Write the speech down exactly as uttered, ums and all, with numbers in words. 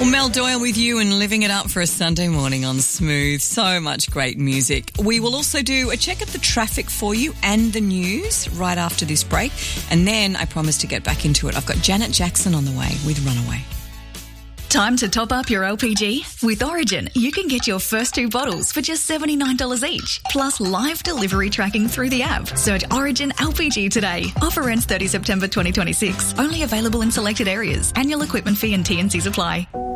Well, Mel Doyle with you and living it up for a Sunday morning on Smooth. So much great music. We will also do a check of the traffic for you and the news right after this break. And then I promise to get back into it. I've got Janet Jackson on the way with Runaway. Time to top up your L P G? With Origin, you can get your first two bottles for just seventy-nine dollars each, plus live delivery tracking through the app. Search Origin L P G today. Offer ends thirtieth September twenty twenty-six. Only available in selected areas. Annual equipment fee and T and Cs apply.